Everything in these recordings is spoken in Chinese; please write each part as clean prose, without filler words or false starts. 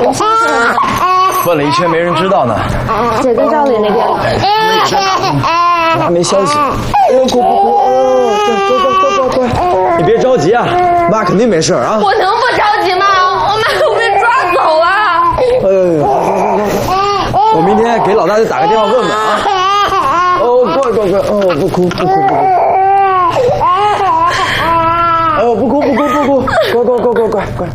问了一圈没人知道呢。 姐跟赵磊那边， 我还没消息。哎呦，乖，你别着急啊，妈肯定没事啊。 我能不着急吗？我妈都被抓走了。 我明天给老大再打个电话问问啊。哦，乖，哦，不哭。哦，不哭，乖。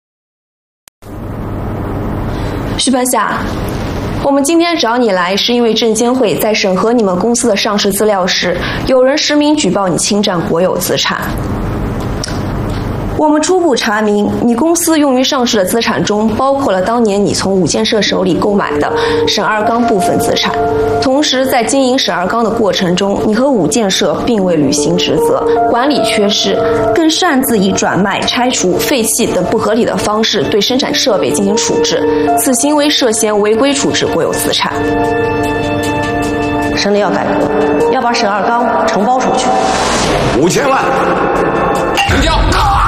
徐半夏，我们今天找你来，是因为证监会在审核你们公司的上市资料时，有人实名举报你侵占国有资产。我们初步查明，你公司用于上市的资产中，包括了当年你从五建社手里购买的沈二钢部分资产。同时，在经营沈二钢的过程中，你和五建社并未履行职责，管理缺失，更擅自以转卖、拆除、废弃等不合理的方式对生产设备进行处置。此行为涉嫌违规处置国有资产。 审理要改革，要把沈二钢承包出去。 5000万，成交。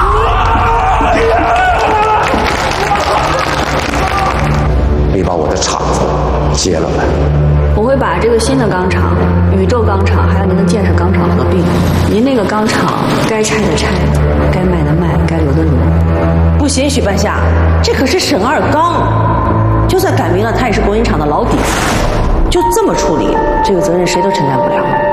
你把我的厂子接了来。 我会把这个新的钢厂、宇宙钢厂还有您的建设钢厂合并。您那个钢厂该拆的拆，该卖的卖，该留的留。 不行，许半夏，这可是沈二钢，就算改名了，他也是国营厂的老底子。就这么处理，这个责任谁都承担不了。